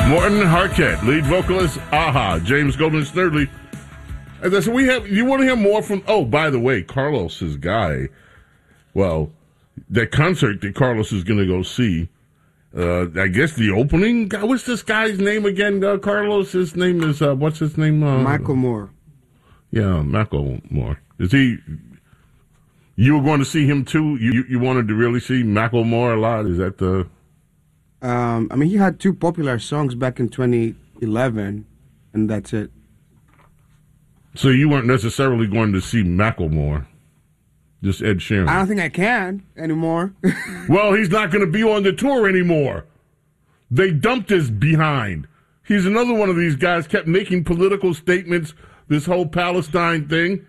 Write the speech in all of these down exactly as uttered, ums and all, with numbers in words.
Morton Harkett, lead vocalist, Aha, James Golden Snerdley. And so we have, you want to hear more from, oh, by the way, Carlos's guy, well, that concert that Carlos is going to go see, uh, I guess the opening, what's this guy's name again, uh, Carlos? His name is, uh, what's his name? Uh, Macklemore. Yeah, Macklemore. Is he, you were going to see him too? You you wanted to really see Macklemore a lot? Is that the... Um, I mean, he had two popular songs back in twenty eleven, and that's it. So you weren't necessarily going to see Macklemore, just Ed Sheeran. I don't think I can anymore. Well, he's not going to be on the tour anymore. They dumped his behind. He's another one of these guys, kept making political statements, this whole Palestine thing.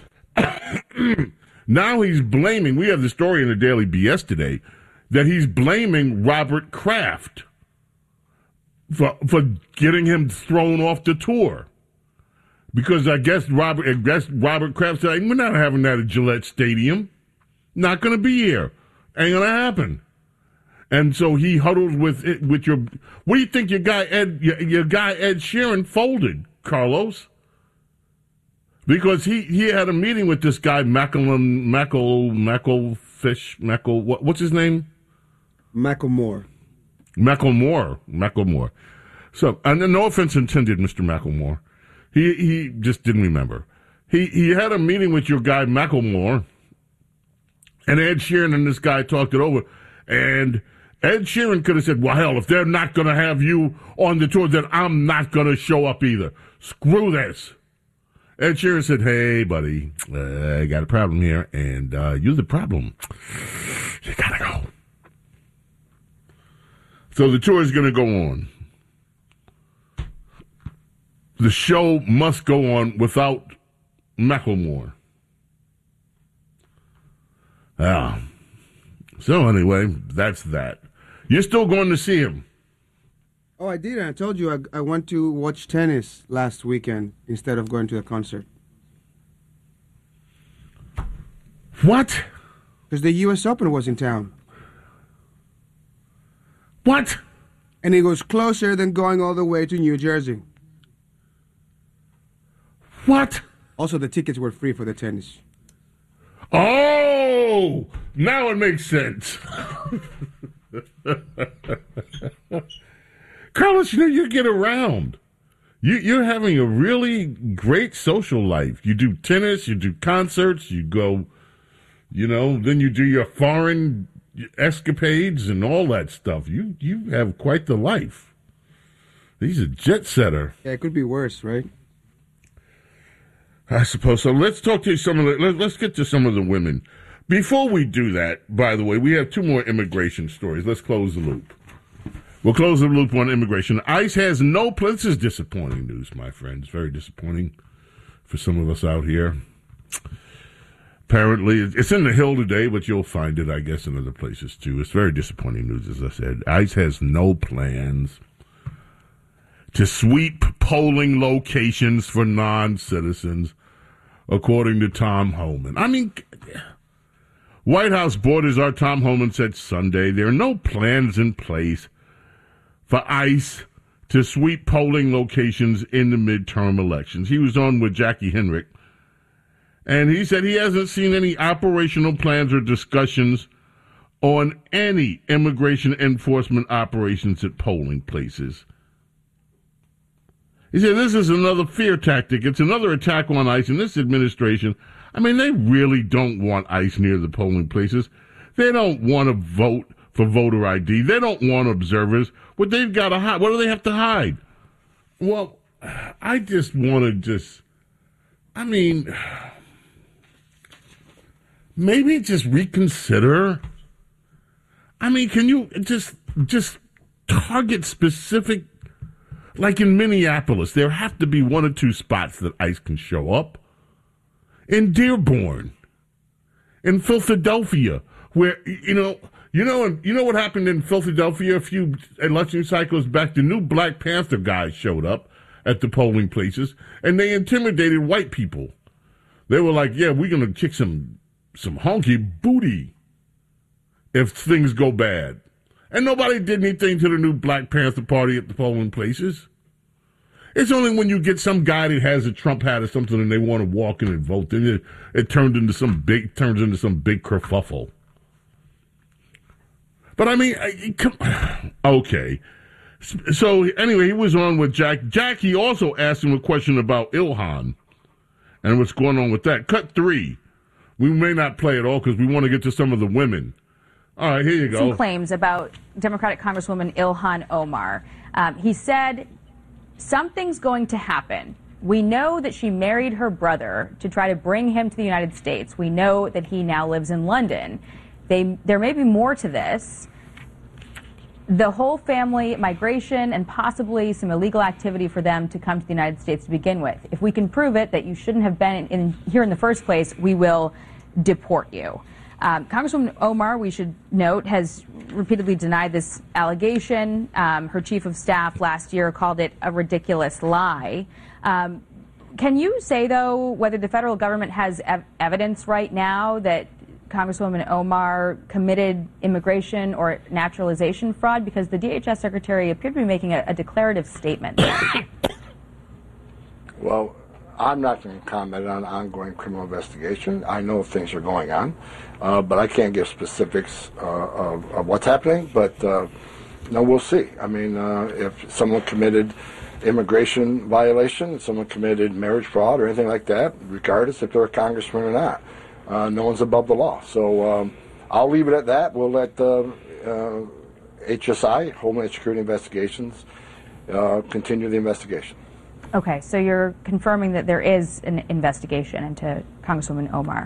Now he's blaming, we have the story in the Daily B S today, that he's blaming Robert Kraft for for getting him thrown off the tour. Because I guess Robert I guess Robert Kraft said, we're not having that at Gillette Stadium. Not going to be here. Ain't going to happen. And so he huddled with it, with your, what do you think your guy Ed, your, your guy Ed Sheeran folded, Carlos? Because he, he had a meeting with this guy, Mackle, Mackle, Macklefish, Mackle, what, what's his name? Macklemore. Macklemore. Macklemore. So, and no offense intended, Mister Macklemore. He he just didn't remember. He he had a meeting with your guy, Macklemore, and Ed Sheeran and this guy talked it over. And Ed Sheeran could have said, well, hell, if they're not going to have you on the tour, then I'm not going to show up either. Screw this. Ed Sheeran said, hey, buddy, uh, I got a problem here, and uh, you're the problem. You got to go. So the tour is going to go on. The show must go on without Macklemore. Ah. So anyway, that's that. You're still going to see him. Oh, I did. I told you I, I went to watch tennis last weekend instead of going to the concert. What? Because the U S Open was in town. What? And it was closer than going all the way to New Jersey. What? Also, the tickets were free for the tennis. Oh! Now it makes sense. Carlos, you know, you get around. You, you're having a really great social life. You do tennis, you do concerts, you go, you know, then you do your foreign escapades and all that stuff. You you have quite the life. He's a jet setter. Yeah, it could be worse, right? I suppose so. Let's talk to some of the, let, let's get to some of the women. Before we do that, by the way, we have two more immigration stories. Let's close the loop. We'll close the loop on immigration. ICE has no plan. This is disappointing news, my friends. Very disappointing for some of us out here. Apparently, it's in the Hill today, but you'll find it, I guess, in other places too. It's very disappointing news, as I said. ICE has no plans to sweep polling locations for non-citizens, according to Tom Homan. I mean, White House Borders Are Tom Homan said Sunday there are no plans in place for ICE to sweep polling locations in the midterm elections. He was on with Jackie Henrick, and he said he hasn't seen any operational plans or discussions on any immigration enforcement operations at polling places. He said this is another fear tactic. It's another attack on ICE and this administration. I mean, they really don't want ICE near the polling places. They don't want to vote for voter I D. They don't want observers. What they've got to hide. What do they have to hide? Well, I just want to just, I mean, maybe just reconsider. I mean, can you just just target specific, like in Minneapolis, there have to be one or two spots that ICE can show up. In Dearborn, in Philadelphia, where, you know, you know, you know what happened in Philadelphia a few election cycles back? The new Black Panther guys showed up at the polling places, and they intimidated white people. They were like, yeah, we're going to kick some, some honky booty if things go bad. And nobody did anything to the new Black Panther Party at the polling places. It's only when you get some guy that has a Trump hat or something and they want to walk in and vote, then it, it turned into some big turns into some big kerfuffle. But I mean, I, come, okay. So anyway, he was on with Jack. Jackie also asked him a question about Ilhan and what's going on with that. Cut three. We may not play it all because we want to get to some of the women. All right, here you go. Some claims about Democratic Congresswoman Ilhan Omar. Um, he said, something's going to happen. We know that she married her brother to try to bring him to the United States. We know that he now lives in London. They, there may be more to this. The whole family migration and possibly some illegal activity for them to come to the United States to begin with. If we can prove it, that you shouldn't have been in, in here in the first place, we will deport you. Um, Congresswoman Omar, we should note, has repeatedly denied this allegation. Um, her chief of staff last year called it a ridiculous lie. Um, can you say, though, whether the federal government has ev- evidence right now that Congresswoman Omar committed immigration or naturalization fraud? Because the D H S secretary appeared to be making a, a declarative statement. Well, I'm not going to comment on ongoing criminal investigation. I know things are going on, uh, but I can't give specifics uh, of, of what's happening. But uh, no, we'll see. I mean, uh, if someone committed immigration violation, if someone committed marriage fraud or anything like that, regardless if they're a congressman or not, uh, no one's above the law. So um, I'll leave it at that. We'll let uh, uh, H S I, Homeland Security Investigations, uh, continue the investigation. Okay, so you're confirming that there is an investigation into Congresswoman Omar.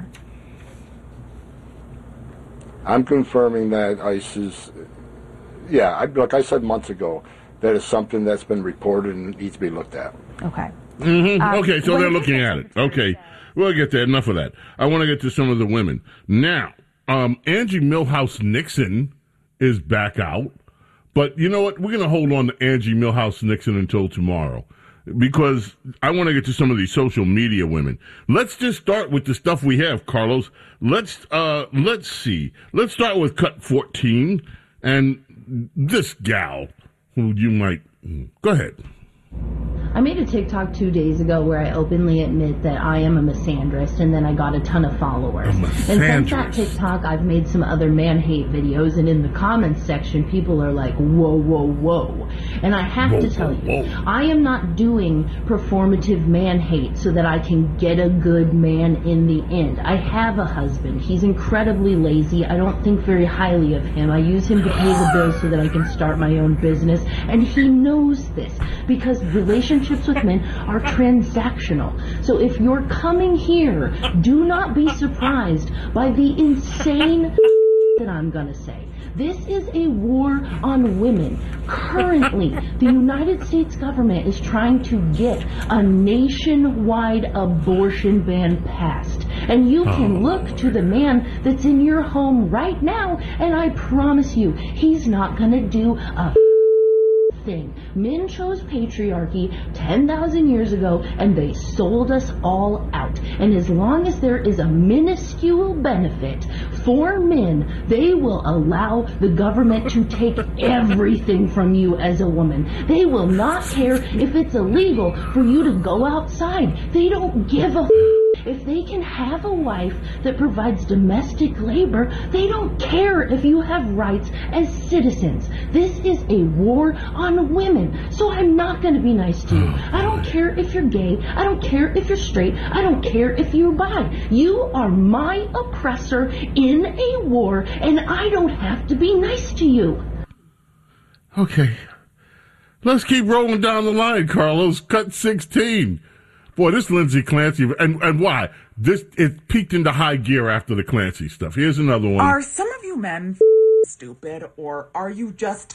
I'm confirming that ICE is, yeah, I, like I said months ago, that is something that's been reported and needs to be looked at. Okay. Mm-hmm. Um, okay, so they're looking at it. Okay, we'll get there. Enough of that. I want to get to some of the women. Now, um, Angie Milhouse Nixon is back out. But you know what? We're going to hold on to Angie Milhouse Nixon until tomorrow, because I want to get to some of these social media women. Let's just start with the stuff we have, Carlos. Let's uh, let's see. Let's start with cut fourteen and this gal who you might go ahead. I made a TikTok two days ago where I openly admit that I am a misandrist, and then I got a ton of followers. And since that TikTok, I've made some other man-hate videos, and in the comments section, people are like, whoa, whoa, whoa. And I have whoa, to tell whoa, you, whoa. I am not doing performative man-hate so that I can get a good man in the end. I have a husband. He's incredibly lazy. I don't think very highly of him. I use him to pay the bills so that I can start my own business, and he knows this, because relationships with men are transactional. So if you're coming here, do not be surprised by the insane that I'm going to say. This is a war on women. Currently, the United States government is trying to get a nationwide abortion ban passed. And you can look to the man that's in your home right now, and I promise you, he's not going to do a thing. Men chose patriarchy ten thousand years ago, and they sold us all out. And as long as there is a minuscule benefit for men, they will allow the government to take everything from you as a woman. They will not care if it's illegal for you to go outside. They don't give a if they can have a wife that provides domestic labor, they don't care if you have rights as citizens. This is a war on women. So I'm not going to be nice to you. I don't care if you're gay. I don't care if you're straight. I don't care if you're bi. You are my oppressor in a war, and I don't have to be nice to you. Okay. Let's keep rolling down the line, Carlos. Cut sixteen. Boy, this Lindsay Clancy, and, and why? This it peaked into high gear after the Clancy stuff. Here's another one. Are some of you men stupid, or are you just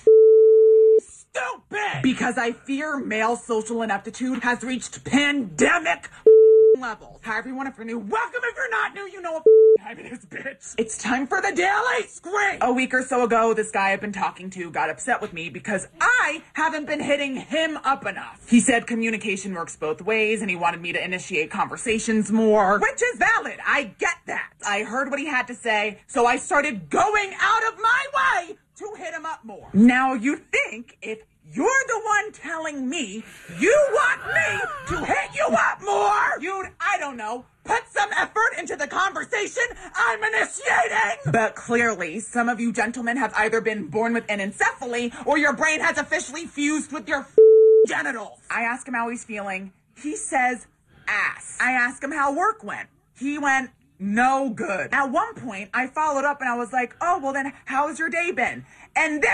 stupid? Because I fear male social ineptitude has reached pandemic levels. However you want it for new. Welcome if you're not new, you know what time it is, bitch. It's time for the Daily Scream. A week or so ago, this guy I've been talking to got upset with me because I haven't been hitting him up enough. He said communication works both ways, and he wanted me to initiate conversations more, which is valid. I get that. I heard what he had to say, so I started going out of my way to hit him up more. Now you think if you're the one telling me you want me to hit you up more, you'd, I don't know, put some effort into the conversation I'm initiating. But clearly, some of you gentlemen have either been born with anencephaly or your brain has officially fused with your genitals. I ask him how he's feeling. He says, ass. I ask him how work went. He went, no good. At one point, I followed up and I was like, oh, well then, how's your day been? And then